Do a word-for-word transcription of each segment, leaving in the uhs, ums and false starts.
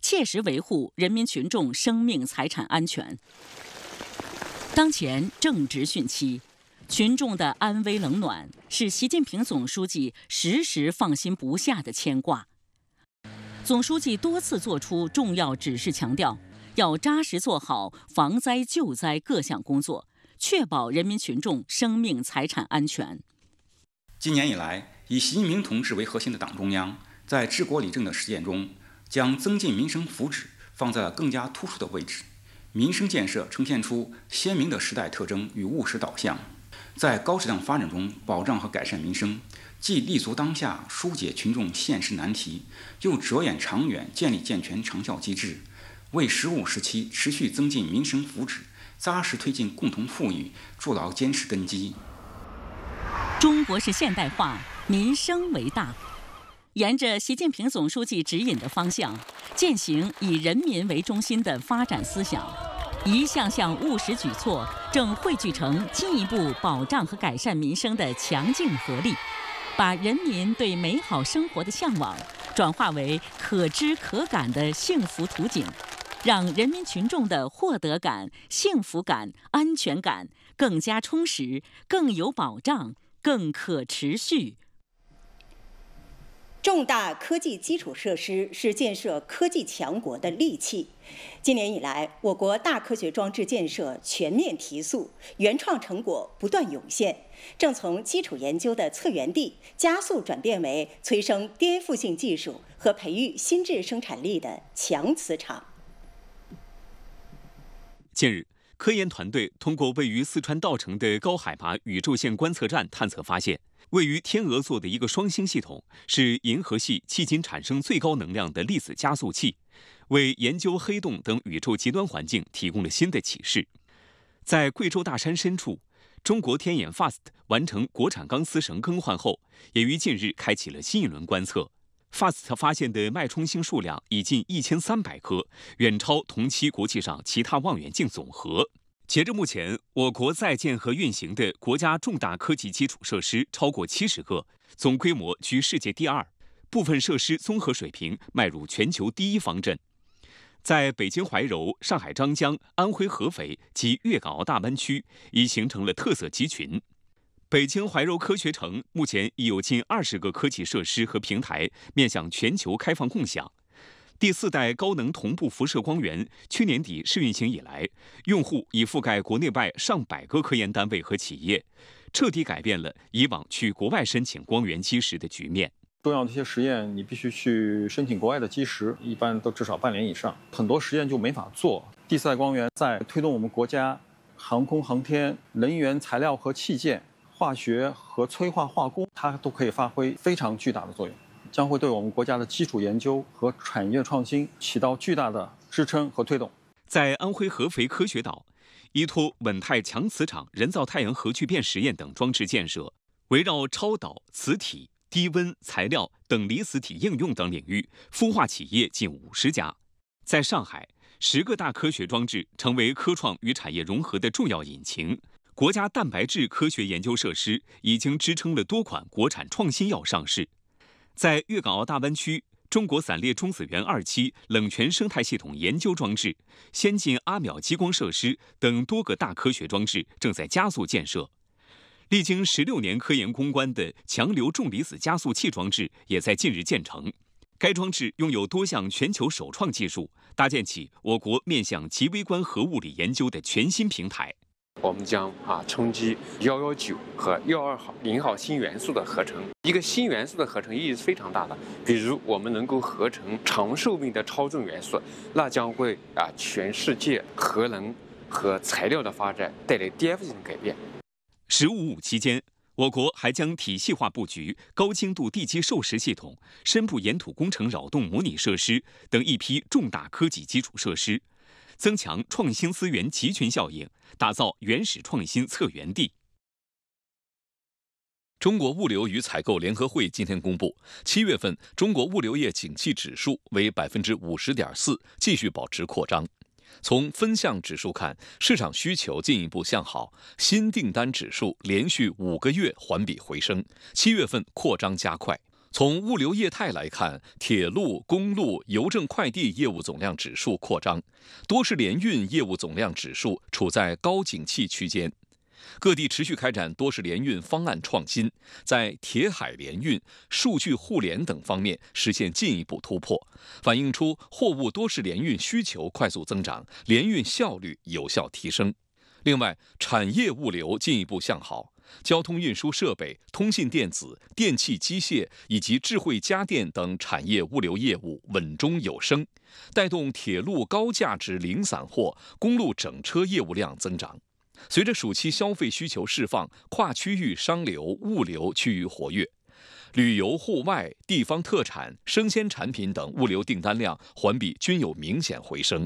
切实维护人民群众生命财产安全。当前正值汛期，群众的安危冷暖是习近平总书记时时放心不下的牵挂。总书记多次作出重要指示，强调要扎实做好防灾救灾各项工作，确保人民群众生命财产安全。 今年以来，以习近平同志为核心的党中央在治国理政的实践中，将增进民生福祉放在了更加突出的位置，民生建设呈现出鲜明的时代特征与务实导向，在高质量发展中保障和改善民生，既立足当下疏解群众现实难题，又着眼长远建立健全长效机制，为十五时期持续增进民生福祉、扎实推进共同富裕筑牢坚实根基。 中国式现代化，民生为大。沿着习近平总书记指引的方向，践行以人民为中心的发展思想，一项项务实举措正汇聚成进一步保障和改善民生的强劲合力，把人民对美好生活的向往转化为可知可感的幸福图景，让人民群众的获得感、幸福感、安全感更加充实、更有保障、更可持续。 重大科技基础设施是建设科技强国的利器。今年以来，我国大科学装置建设全面提速，原创成果不断涌现，正从基础研究的策源地加速转变为催生颠覆性技术和培育新质生产力的强磁场。 近日，科研团队通过位于四川稻城的高海拔宇宙线观测站探测发现，位于天鹅座的一个双星系统是银河系迄今产生最高能量的粒子加速器，为研究黑洞等宇宙极端环境提供了新的启示。在贵州大山深处，中国天眼 F A S T 完成国产钢丝绳更换后，也于近日开启了新一轮观测。F A S T 发现的脉冲星数量已近一千三百颗，远超同期国际上其他望远镜总和。截至目前，我国在建和运行的国家重大科技基础设施超过七十个，总规模居世界第二，部分设施综合水平迈入全球第一方阵。在北京怀柔、上海张江、安徽合肥及粤港澳大湾区，已形成了特色集群。北京怀柔科学城目前已有近二十个科技设施和平台面向全球开放共享。第四代高能同步辐射光源去年底试运行以来，用户已覆盖国内外上百个科研单位和企业，彻底改变了以往去国外申请光源基石的局面。 重要的一些实验，你必须去申请国外的基石，一般都至少半年以上，很多实验就没法做。第四代光源在推动我们国家航空航天、能源材料和器件、化学和催化化工，它都可以发挥非常巨大的作用，将会对我们国家的基础研究和产业创新起到巨大的支撑和推动。 在安徽合肥科学岛，依托稳态强磁场人造太阳核聚变实验等装置建设，围绕超导、磁体、低温、材料等离子体应用等领域，孵化企业近五十家。在上海，十个大科学装置成为科创与产业融合的重要引擎。国家蛋白质科学研究设施已经支撑了多款国产创新药上市。在粤港澳大湾区，中国散列中子源二期冷泉生态系统研究装置、先进阿秒激光设施等多个大科学装置正在加速建设。历经十六年科研攻关的强流重离子加速器装置也在近日建成。该装置拥有多项全球首创技术，搭建起我国面向极微观核物理研究的全新平台。 我们将啊冲击一一九和一二号零号新元素的合成。一个新元素的合成意义是非常大的，比如我们能够合成长寿命的超重元素，那将为啊全世界核能和材料的发展带来颠覆性的改变。 十五五期间，我国还将体系化布局高精度地基授时系统、深部岩土工程扰动模拟设施等一批重大科技基础设施，增强创新资源集群效应，打造原始创新策源地。 中国物流与采购联合会今天公布，七月份中国物流业景气指数为百分之五十点四，继续保持扩张。从分项指数看，市场需求进一步向好，新订单指数连续五个月环比回升，七月份扩张加快。 从物流业态来看，铁路、公路、邮政快递业务总量指数扩张，多式联运业务总量指数处在高景气区间。各地持续开展多式联运方案创新，在铁海联运、数据互联等方面实现进一步突破，反映出货物多式联运需求快速增长，联运效率有效提升。另外，产业物流进一步向好，交通运输设备、通信电子、电气机械以及智慧家电等产业物流业务稳中有升，带动铁路高价值零散货、公路整车业务量增长。随着暑期消费需求释放，跨区域商流、物流趋于活跃，旅游、户外、地方特产、生鲜产品等物流订单量环比均有明显回升。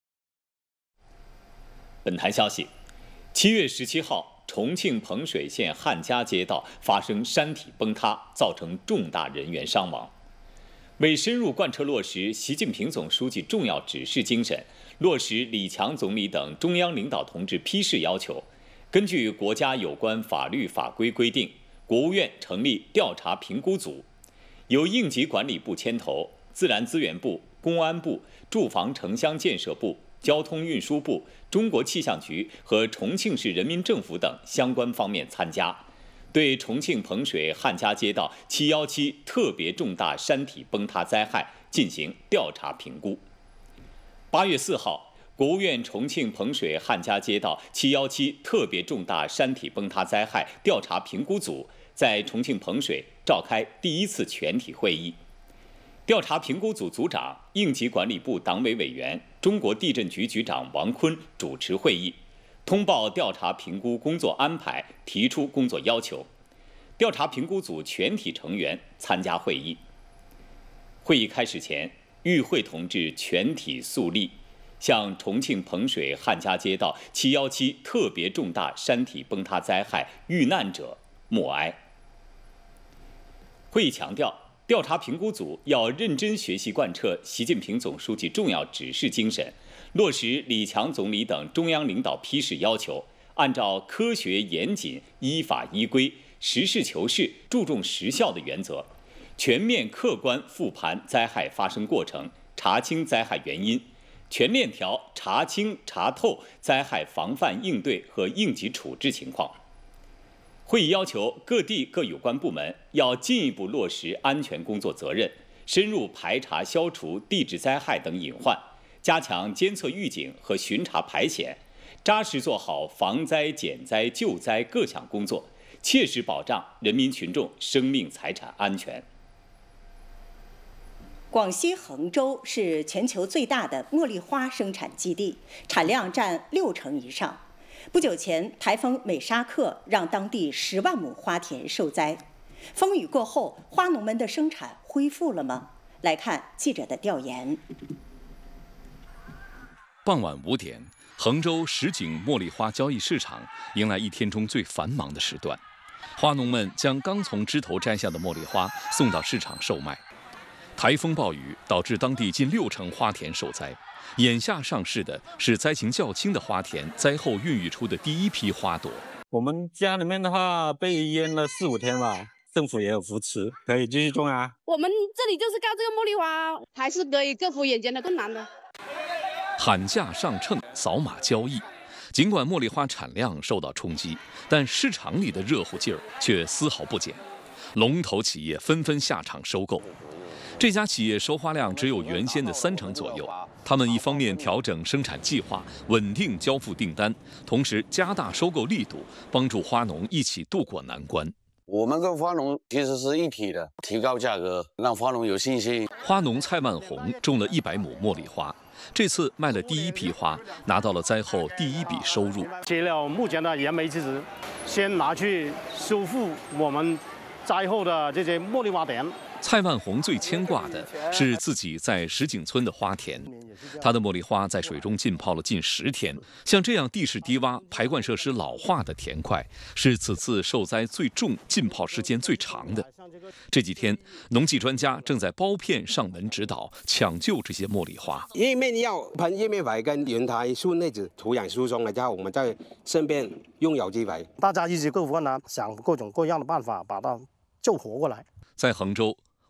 本台消息，七月十七号，重庆彭水县汉家街道发生山体崩塌，造成重大人员伤亡。为深入贯彻落实习近平总书记重要指示精神，落实李强总理等中央领导同志批示要求，根据国家有关法律法规规定，国务院成立调查评估组，由应急管理部牵头，自然资源部、公安部、住房城乡建设部、交通运输部、中国气象局和重庆市人民政府等相关方面参加，对重庆彭水汉家街道七一七特别重大山体崩塌灾害进行调查评估。八月四号，国务院重庆彭水汉家街道七一七特别重大山体崩塌灾害调查评估组在重庆彭水召开第一次全体会议。调查评估组组长、应急管理部党委委员、中国地震局局长王坤主持会议，通报调查评估工作安排，提出工作要求。调查评估组全体成员参加会议。会议开始前，与会同志全体肃立，向重庆彭水汉家街道七一七特别重大山体崩塌灾害遇难者默哀。会议强调，调查评估组要认真学习贯彻习近平总书记重要指示精神，落实李强总理等中央领导批示要求，按照科学严谨、依法依规、实事求是、注重实效的原则，全面客观复盘灾害发生过程，查清灾害原因，全链条查清查透灾害防范应对和应急处置情况。会议要求各地各有关部门要进一步落实安全工作责任，深入排查消除地质灾害等隐患，加强监测预警和巡查排险，扎实做好防灾减灾救灾各项工作，切实保障人民群众生命财产安全。 广西衡州是全球最大的茉莉花生产基地，产量占六成以上。不久前，台风美沙克让当地十万亩花田受灾。风雨过后，花农们的生产恢复了吗？来看记者的调研。 傍晚五点，衡州什锦茉莉花交易市场迎来一天中最繁忙的时段，花农们将刚从枝头摘下的茉莉花送到市场售卖。台风暴雨导致当地近六成花田受灾。眼下上市的是灾情较轻的花田灾后孕育出的第一批花朵。 我们家里面的话被淹了四五天吧，政府也有扶持，可以继续种啊。 我们这里就是靠这个茉莉花，还是可以克服眼前的困难的。 喊价上秤，扫码交易。尽管茉莉花产量受到冲击，但市场里的热乎劲儿却丝毫不减。龙头企业纷纷下场收购。这家企业收花量只有原先的三成左右。他们一方面调整生产计划，稳定交付订单，同时加大收购力度，帮助花农一起渡过难关。 我们跟花农其实是一体的，提高价格，让花农有信心。 花农蔡万红种了一百亩茉莉花，这次卖了第一批花，拿到了灾后第一笔收入。 接了目前的燃眉之急，先拿去修复我们灾后的这些茉莉花田。 蔡万红最牵挂的是自己在什锦村的花田，他的茉莉花在水中浸泡了近十天。像这样地势低洼、排灌设施老化的田块，是此次受灾最重、浸泡时间最长的。这几天，农技专家正在包片上门指导，抢救这些茉莉花。 叶面药喷叶面肥跟原台树内子土壤疏松了之后，我们再顺便用有机肥。 大家一起克服困难，想各种各样的办法把它救活过来。 在衡州，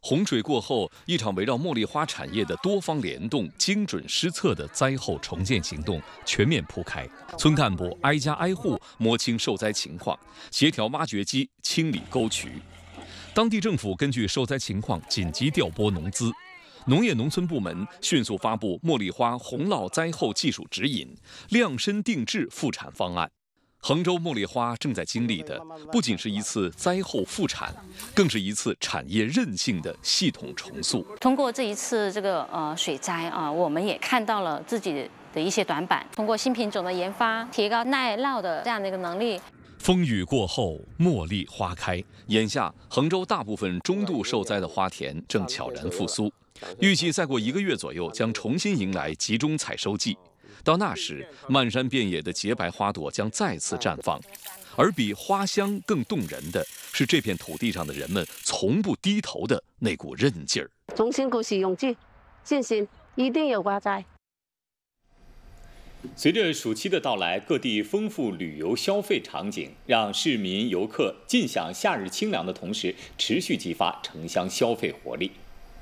洪水过后，一场围绕茉莉花产业的多方联动、精准施策的灾后重建行动全面铺开。村干部挨家挨户摸清受灾情况，协调挖掘机清理沟渠。当地政府根据受灾情况紧急调拨农资。农业农村部门迅速发布茉莉花洪涝灾后技术指引，量身定制复产方案。衡州茉莉花正在经历的不仅是一次灾后复产，更是一次产业韧性的系统重塑。 通过这一次这个呃水灾啊，我们也看到了自己的一些短板，通过新品种的研发，提高耐涝的这样的一个能力。 风雨过后，茉莉花开。眼下，衡州大部分中度受灾的花田正悄然复苏。预计再过一个月左右，将重新迎来集中采收季。到那时，漫山遍野的洁白花朵将再次绽放。而比花香更动人的是，这片土地上的人们从不低头的那股韧劲儿。 衷心鼓起勇气，信心一定有花栽。 随着暑期的到来，各地丰富旅游消费场景，让市民游客尽享夏日清凉的同时，持续激发城乡消费活力。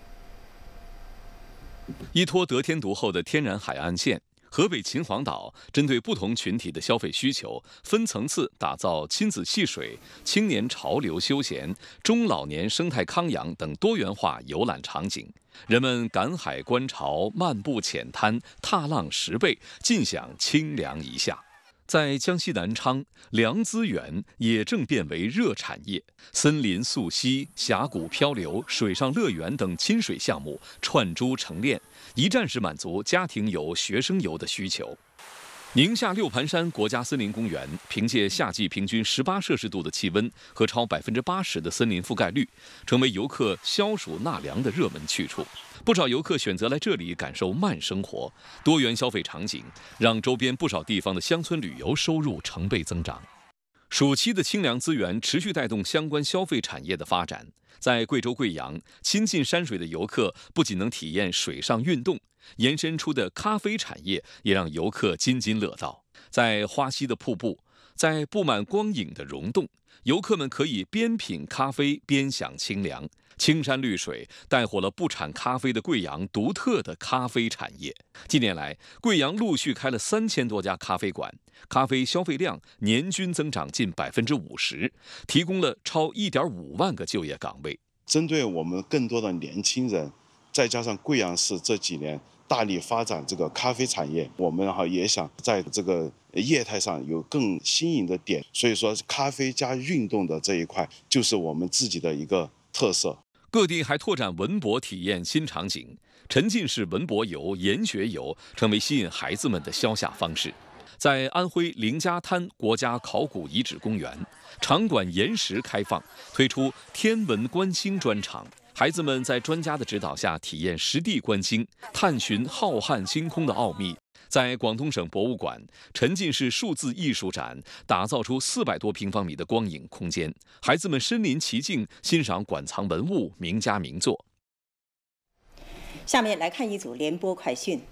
依托得天独厚的天然海岸线，河北秦皇岛针对不同群体的消费需求，分层次打造亲子戏水、青年潮流休闲、中老年生态康养等多元化游览场景。人们赶海观潮、漫步浅滩、踏浪拾贝，尽享清凉一夏。在江西南昌，凉资源也正变为热产业，森林溯溪、峡谷漂流、水上乐园等亲水项目串珠成链，一站式满足家庭游、学生游的需求。宁夏六盘山国家森林公园凭借夏季平均十八摄氏度的气温和超百分之八十的森林覆盖率，成为游客消暑纳凉的热门去处。不少游客选择来这里感受慢生活，多元消费场景让周边不少地方的乡村旅游收入成倍增长。暑期的清凉资源持续带动相关消费产业的发展。在贵州贵阳，亲近山水的游客不仅能体验水上运动，延伸出的咖啡产业也让游客津津乐道。在花溪的瀑布，在布满光影的溶洞，游客们可以边品咖啡边享清凉。青山绿水带火了不产咖啡的贵阳独特的咖啡产业。近年来，贵阳陆续开了三千多家咖啡馆，咖啡消费量年均增长近百分之五十，提供了超一点五万个就业岗位。 针对我们更多的年轻人，再加上贵阳市这几年大力发展这个咖啡产业，我们哈也想在这个业态上有更新颖的点，所以说咖啡加运动的这一块就是我们自己的一个特色。 各地还拓展文博体验新场景，沉浸式文博游、研学游成为吸引孩子们的消夏方式。在安徽凌家滩国家考古遗址公园，场馆延时开放，推出天文观星专场。孩子们在专家的指导下体验实地观星，探寻浩瀚星空的奥秘。在广东省博物馆，沉浸式数字艺术展打造出四百多平方米的光影空间，孩子们身临其境，欣赏馆藏文物、名家名作。 下面来看一组联播快讯。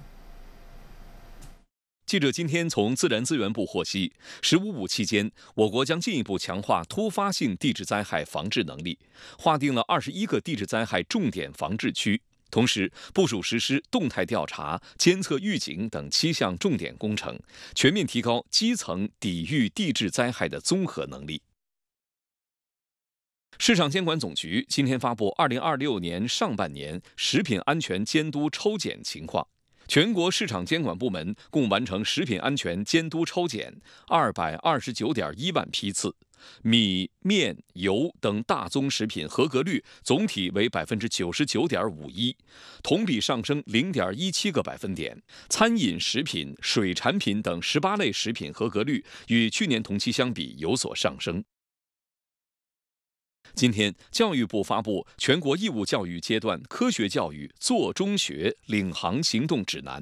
记者今天从自然资源部获悉，十五五期间，我国将进一步强化突发性地质灾害防治能力，划定了二十一个地质灾害重点防治区。同时，部署实施动态调查、监测预警等七项重点工程，全面提高基层抵御地质灾害的综合能力。市场监管总局今天发布二零二六年上半年食品安全监督抽检情况。全国市场监管部门共完成食品安全监督抽检二百二十九点一万批次。米、面、油等大宗食品合格率总体为百分之九十九点五一，同比上升零点一七个百分点。餐饮食品、水产品等十八类食品合格率与去年同期相比有所上升。今天，教育部发布全国义务教育阶段科学教育做中学领航行动指南。